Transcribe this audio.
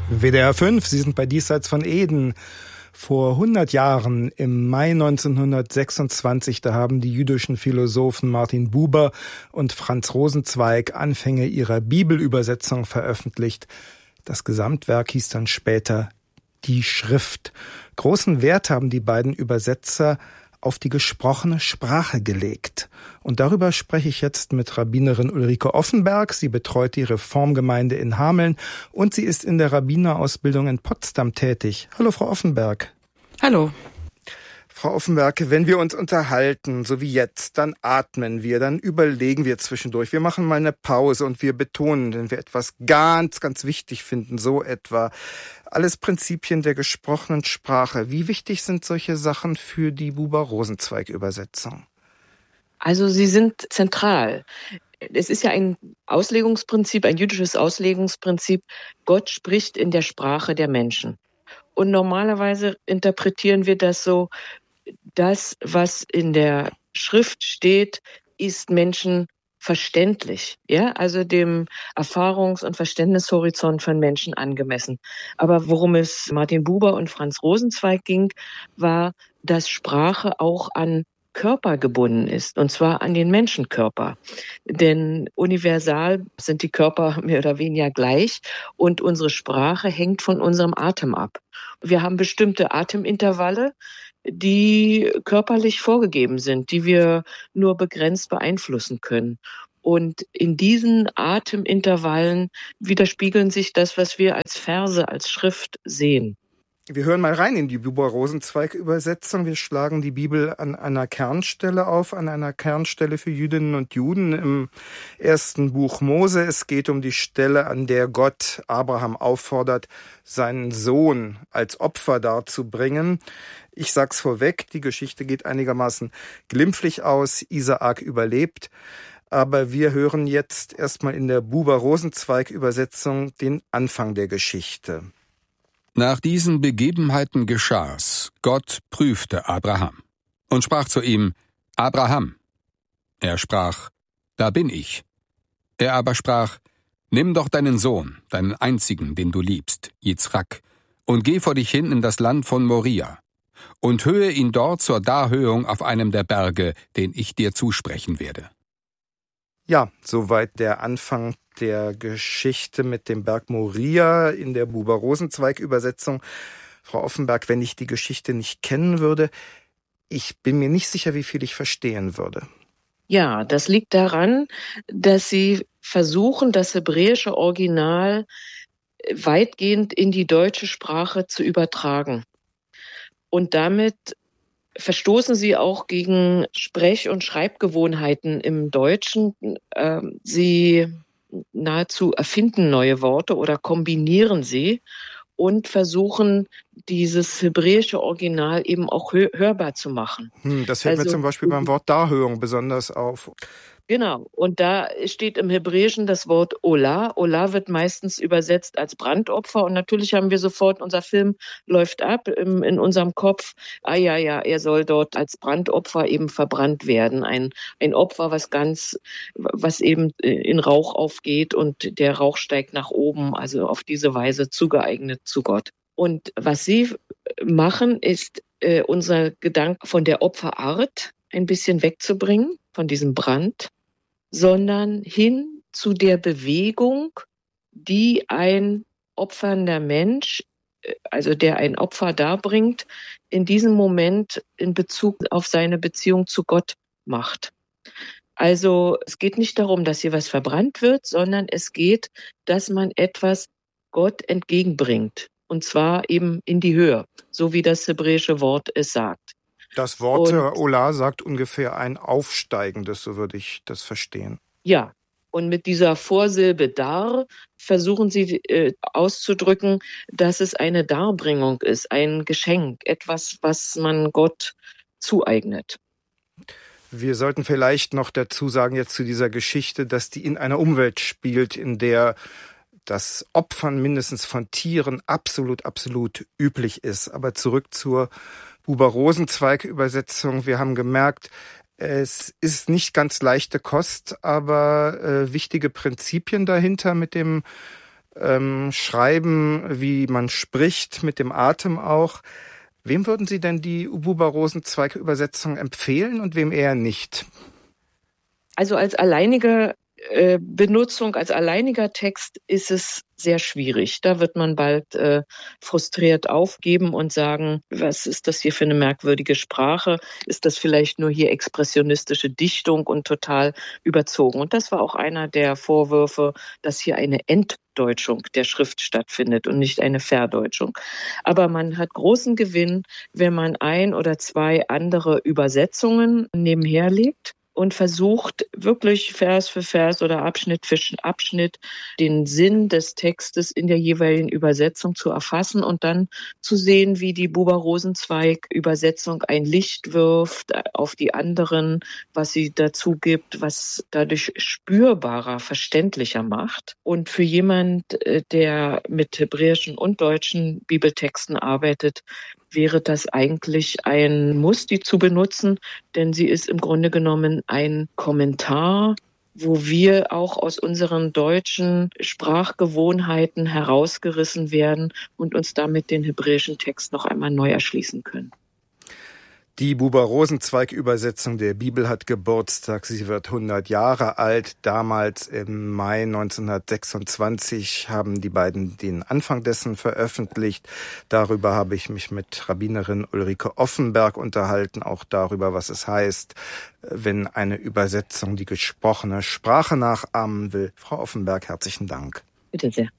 WDR 5, Sie sind bei Diesseits von Eden. Vor 100 Jahren, im Mai 1926, da haben die jüdischen Philosophen Martin Buber und Franz Rosenzweig Anfänge ihrer Bibelübersetzung veröffentlicht. Das Gesamtwerk hieß dann später Die Schrift. Großen Wert haben die beiden Übersetzer auf die gesprochene Sprache gelegt. Und darüber spreche ich jetzt mit Rabbinerin Ulrike Offenberg. Sie betreut die Reformgemeinde in Hameln und sie ist in der Rabbinerausbildung in Potsdam tätig. Hallo, Frau Offenberg. Hallo. Frau Offenberg, wenn wir uns unterhalten, so wie jetzt, dann atmen wir, dann überlegen wir zwischendurch. Wir machen mal eine Pause und wir betonen, wenn wir etwas ganz, ganz wichtig finden, so etwa. Alles Prinzipien der gesprochenen Sprache. Wie wichtig sind solche Sachen für die Buber-Rosenzweig-Übersetzung? Also sie sind zentral. Es ist ja ein Auslegungsprinzip, ein jüdisches Auslegungsprinzip. Gott spricht in der Sprache der Menschen. Und normalerweise interpretieren wir das so, das, was in der Schrift steht, ist Menschen verständlich, ja, also dem Erfahrungs- und Verständnishorizont von Menschen angemessen. Aber worum es Martin Buber und Franz Rosenzweig ging, war, dass Sprache auch an Körper gebunden ist, und zwar an den Menschenkörper. Denn universal sind die Körper mehr oder weniger gleich und unsere Sprache hängt von unserem Atem ab. Wir haben bestimmte Atemintervalle, die körperlich vorgegeben sind, die wir nur begrenzt beeinflussen können. Und in diesen Atemintervallen widerspiegeln sich das, was wir als Verse, als Schrift sehen. Wir hören mal rein in die Buber-Rosenzweig-Übersetzung. Wir schlagen die Bibel an einer Kernstelle auf, an einer Kernstelle für Jüdinnen und Juden im ersten Buch Mose. Es geht um die Stelle, an der Gott Abraham auffordert, seinen Sohn als Opfer darzubringen. Ich sag's vorweg, die Geschichte geht einigermaßen glimpflich aus. Isaak überlebt. Aber wir hören jetzt erstmal in der Buber-Rosenzweig-Übersetzung den Anfang der Geschichte. Nach diesen Begebenheiten geschah's. Gott prüfte Abraham und sprach zu ihm: Abraham. Er sprach: Da bin ich. Er aber sprach: Nimm doch deinen Sohn, deinen einzigen, den du liebst, Jitzrak, und geh vor dich hin in das Land von Moria und höhe ihn dort zur Darhöhung auf einem der Berge, den ich dir zusprechen werde. Ja, soweit der Anfang der Geschichte mit dem Berg Moria in der Buber-Rosenzweig-Übersetzung. Frau Offenberg, wenn ich die Geschichte nicht kennen würde, ich bin mir nicht sicher, wie viel ich verstehen würde. Ja, das liegt daran, dass Sie versuchen, das hebräische Original weitgehend in die deutsche Sprache zu übertragen. Und damit verstoßen Sie auch gegen Sprech- und Schreibgewohnheiten im Deutschen. Sie nahezu erfinden neue Worte oder kombinieren sie und versuchen, dieses hebräische Original eben auch hörbar zu machen. Das fällt mir zum Beispiel beim Wort Darhöhung besonders auf. Genau, und da steht im Hebräischen das Wort Olah. Olah wird meistens übersetzt als Brandopfer und natürlich haben wir sofort, unser Film läuft ab in unserem Kopf, ja, er soll dort als Brandopfer eben verbrannt werden. Ein Opfer, was eben in Rauch aufgeht und der Rauch steigt nach oben, also auf diese Weise zugeeignet zu Gott. Und was Sie machen, ist unser Gedanke von der Opferart ein bisschen wegzubringen, von diesem Brand, sondern hin zu der Bewegung, die ein opfernder Mensch, also der ein Opfer darbringt, in diesem Moment in Bezug auf seine Beziehung zu Gott macht. Also es geht nicht darum, dass hier was verbrannt wird, sondern es geht, dass man etwas Gott entgegenbringt. Und zwar eben in die Höhe, so wie das hebräische Wort es sagt. Das Wort Olah sagt ungefähr ein aufsteigendes, so würde ich das verstehen. Ja, und mit dieser Vorsilbe dar versuchen Sie auszudrücken, dass es eine Darbringung ist, ein Geschenk, etwas, was man Gott zueignet. Wir sollten vielleicht noch dazu sagen, jetzt zu dieser Geschichte, dass die in einer Umwelt spielt, in der das Opfern mindestens von Tieren absolut üblich ist. Aber zurück zur Buber-Rosenzweig-Übersetzung. Wir haben gemerkt, es ist nicht ganz leichte Kost, aber wichtige Prinzipien dahinter mit dem schreiben, wie man spricht, mit dem Atem auch. Wem würden Sie denn die Buber-Rosenzweig-Übersetzung empfehlen und wem eher nicht? Also als alleinige Benutzung, als alleiniger Text ist es sehr schwierig. Da wird man bald frustriert aufgeben und sagen, was ist das hier für eine merkwürdige Sprache? Ist das vielleicht nur hier expressionistische Dichtung und total überzogen? Und das war auch einer der Vorwürfe, dass hier eine Entdeutschung der Schrift stattfindet und nicht eine Verdeutschung. Aber man hat großen Gewinn, wenn man ein oder zwei andere Übersetzungen nebenher legt und versucht wirklich Vers für Vers oder Abschnitt für Abschnitt den Sinn des Textes in der jeweiligen Übersetzung zu erfassen und dann zu sehen, wie die Buber-Rosenzweig-Übersetzung ein Licht wirft auf die anderen, was sie dazu gibt, was dadurch spürbarer, verständlicher macht. Und für jemand, der mit hebräischen und deutschen Bibeltexten arbeitet, wäre das eigentlich ein Muss, die zu benutzen, denn sie ist im Grunde genommen ein Kommentar, wo wir auch aus unseren deutschen Sprachgewohnheiten herausgerissen werden und uns damit den hebräischen Text noch einmal neu erschließen können. Die Buber-Rosenzweig-Übersetzung der Bibel hat Geburtstag. Sie wird 100 Jahre alt. Damals im Mai 1926 haben die beiden den Anfang dessen veröffentlicht. Darüber habe ich mich mit Rabbinerin Ulrike Offenberg unterhalten, auch darüber, was es heißt, wenn eine Übersetzung die gesprochene Sprache nachahmen will. Frau Offenberg, herzlichen Dank. Bitte sehr.